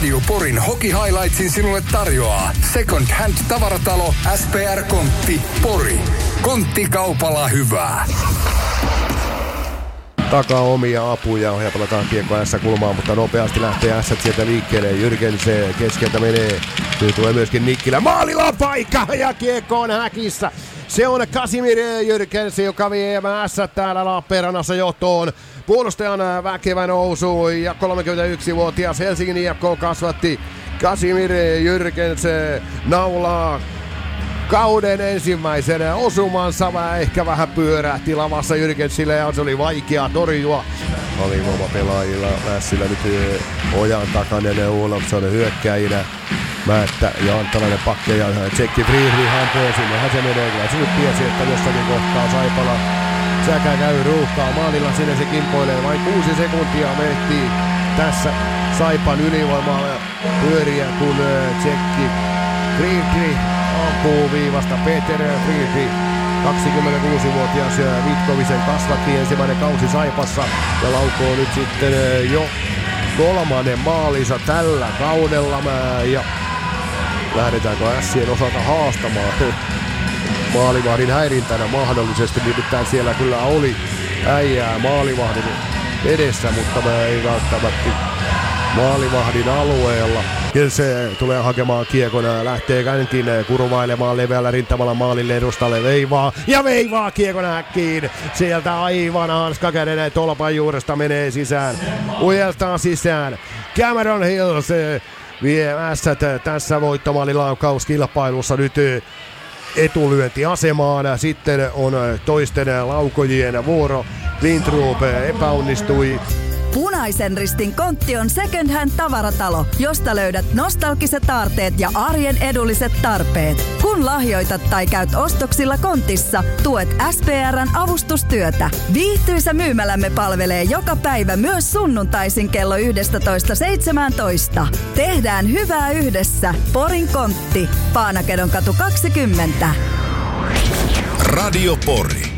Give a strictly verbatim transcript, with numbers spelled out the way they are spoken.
Radio Porin Hockey Highlightsin sinulle tarjoaa Second Hand -tavaratalo S P R Kontti Pori. Konttikaupalla hyvää. Takaa omia apuja ja pelataan kiekko S-kulmaan, mutta nopeasti lähtee S sieltä liikkeelle. Jyrkensen keskeltä menee. Nyt tulee myöskin Nikkilä. Maalilla paikka ja kiekko on häkissä. Se on Kasimir Jyrkensen, joka vie S täällä Lappeenrannassa johtoon. Puolustajan väkevä nousu ja kolmekymmentäyksivuotias Helsingin I F K kasvatti Kasimir Jyrkensen naulaa kauden ensimmäisen osumansa. Ehkä vähän pyörähti lavassa Jyrkensille ja se oli vaikea torjua. Alivoima pelaajilla Lässillä nyt ojan takainen Olofsson hyökkäjinä. Määttä ja Antalainen pakkeja ja Tsekki Friedrich hampoo sinnehän se menee. Kyllä se nyt tiesi, että jossakin kohtaa Saipala säkä käy ruuhkaa. Maalilla sinne se kimpoilee. Vain kuusi sekuntia mehtii tässä Saipan ylivoimaa pyöriä, kun Tsekki Friedrich ampuu viivasta. Peter Friedrich, kaksikymmentäkuusivuotias Vitkovisen kasvatti ensimmäinen kausi Saipassa ja laukoo nyt sitten jo kolmannen maalinsa tällä kaudella. Ja lähdetäänkö Ässien osalta haastamaan maalivahdin häirintänä mahdollisesti, nimittäin siellä kyllä oli äijää maalivahdin edessä, mutta mä ei välttämättä maalivahdin alueella. Se tulee hakemaan kiekon ja lähtee känkin kurvailemaan leveällä rintamalla maalille edustalle, veivaa ja veivaa kiekon häkkiin. Sieltä aivan hanskakäden tolpan juuresta menee sisään, ujeltaa sisään. Cameron Hills vie ässät tässä voittomaalilaukkauskilpailussa nyt etulyöntiasemaan. Sitten on toisten laukojien vuoro. Lindrup epäonnistui. Punaisen Ristin kontti on second hand -tavaratalo, josta löydät nostalgiset aarteet ja arjen edulliset tarpeet. Kun lahjoitat tai käyt ostoksilla kontissa, tuet S P R:n avustustyötä. Viihtyisä myymälämme palvelee joka päivä myös sunnuntaisin kello yksitoista seitsemäntoista. Tehdään hyvää yhdessä. Porin kontti. Paanakedonkatu kaksikymmentä. Radio Pori.